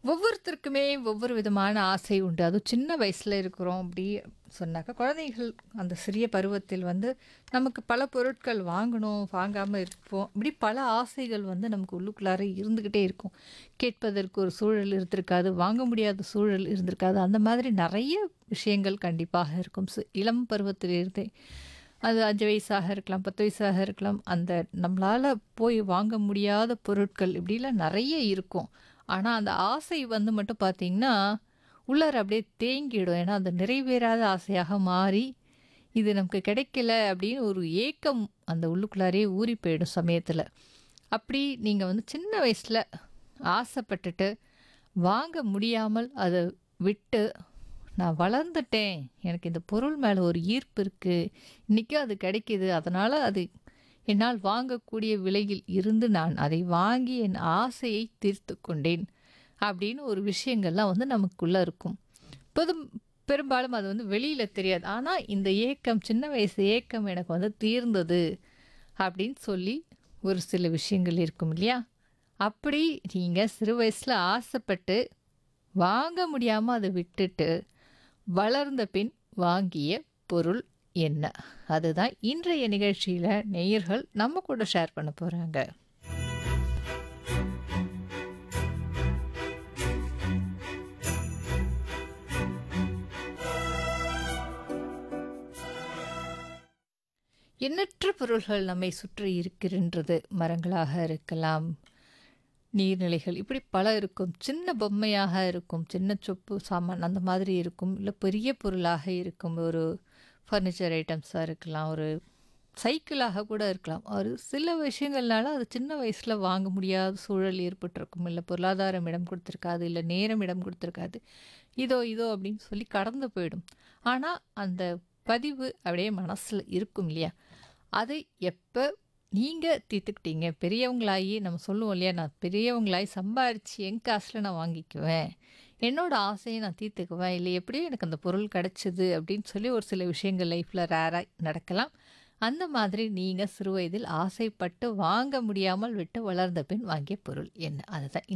ஒவ்வொருத்தருக்குமே ஒவ்வொரு விதமான ஆசை உண்டு. அதுவும் சின்ன வயசுல இருக்கிறோம் அப்படி சொன்னாக்கா, குழந்தைகள் அந்த சிறிய பருவத்தில் வந்து நமக்கு பல பொருட்கள் வாங்கணும், வாங்காம இருப்போம். இப்படி பல ஆசைகள் வந்து நமக்கு உள்ளுக்குள்ளார இருந்துகிட்டே இருக்கும். கேட்பதற்கு ஒரு சூழல் இருந்திருக்காது, வாங்க முடியாத சூழல் இருந்திருக்காது. அந்த மாதிரி நெறைய விஷயங்கள் கண்டிப்பாக இருக்கும். இளம் பருவத்திலிருந்தே அது 5 வயசாக இருக்கலாம், 10 வயசாக இருக்கலாம். அந்த நம்மளால போய் வாங்க முடியாத பொருட்கள் இப்படிலாம் நெறைய இருக்கும். ஆனா, அந்த ஆசை வந்து மட்டும் பார்த்தீங்கன்னா, உள்ளார அப்படியே தேங்கிடும். ஏன்னா, அது நிறைவேறாத ஆசையாக மாறி, இது நமக்கு கிடைக்கல அப்படின்னு ஒரு ஏக்கம் அந்த உள்ளுக்குள்ளாரயே ஊறி போயிடும் சமயத்துல. அப்படி நீங்க வந்து சின்ன வயசுல ஆசைப்பட்டுட்டு, வாங்க முடியாமல் அத விட்டு, நான் வளர்ந்துட்டேன். எனக்கு இந்த பொருள் மேல ஒரு ஈர்ப்பு இருக்கு. இன்னைக்கும் அது கிடைக்குது. அதனால அது என்னால் வாங்கக்கூடிய விலையில் இருந்து நான் அதை வாங்கி என் ஆசையை தீர்த்துக் கொண்டேன். அப்படின்னு ஒரு விஷயங்கள்லாம் வந்து நமக்குள்ள இருக்கும். பொதும் பெரும்பாலும் அது வந்து வெளியில தெரியாது. ஆனா, இந்த ஏக்கம் சின்ன வயசு ஏக்கம் எனக்கு வந்து தீர்ந்தது அப்படின்னு சொல்லி ஒரு சில விஷயங்கள் இருக்கும் இல்லையா? அப்படி நீங்க சிறு வயசுல ஆசைப்பட்டு வாங்க முடியாம அத விட்டுட்டு, வளர்ந்த பின் வாங்கிய பொருள் என்ன? அதுதான் இன்றைய நிகழ்ச்சியில நேயர்கள் நம்ம கூட ஷேர் பண்ண போறாங்க. எண்ணற்ற பொருள்கள் நம்மை சுற்றி இருக்கின்றது. மரங்களாக இருக்கலாம், நீர்நிலைகள் இப்படி பல இருக்கும். சின்ன பொம்மையாக இருக்கும், சின்ன சொப்பு சாமான் அந்த மாதிரி இருக்கும். இல்ல பெரிய பொருளாக இருக்கும். ஒரு ஃபர்னிச்சர் ஐட்டம்ஸா இருக்கலாம், ஒரு சைக்கிளாக கூட இருக்கலாம். ஒரு சில விஷயங்கள்னால அது சின்ன வயசுல வாங்க முடியாத சூழல் ஏற்பட்டிருக்கும். இல்ல பொருளாதாரம் இடம் கொடுத்திருக்காது, இல்ல நேரம் இடம் கொடுத்திருக்காது. இதோ இதோ அப்படின்னு சொல்லி கடந்து போயிடும். ஆனா, அந்த பதிவு அப்படியே மனசுல இருக்கும் இல்லையா? அதை எப்ப நீங்க தீர்த்துக்கிட்டீங்க? பெரியவங்களாகி நம்ம சொல்லுவோம் இல்லையா? நான் பெரியவங்களாகி சம்பாரிச்சு என் காசுல நான் வாங்கிக்குவேன். என்னோட ஆசைய நான் தீர்த்துக்குவேன். இல்ல எப்படியோ எனக்கு அந்த பொருள் கிடைச்சது அப்படின்னு சொல்லி ஒரு சில விஷயங்கள் லைஃப்ல ரேரா நடக்கலாம். அந்த மாதிரி நீங்க சிறு வயதில் ஆசைப்பட்டு வாங்க முடியாமல் விட்டு வளர்ந்த பின் வாங்கிய பொருள் என்ன? அதுதான்